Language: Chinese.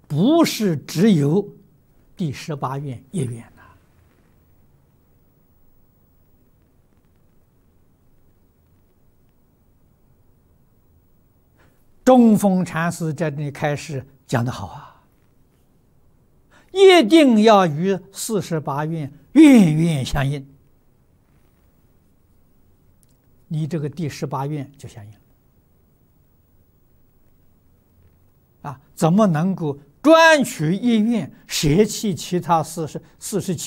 不是只有第18愿一愿呐。中峰禅师在这里开始讲得好啊，一定要与48愿愿愿相应，你这个第18愿就相应了啊！怎么能够专取一愿，舍弃其他47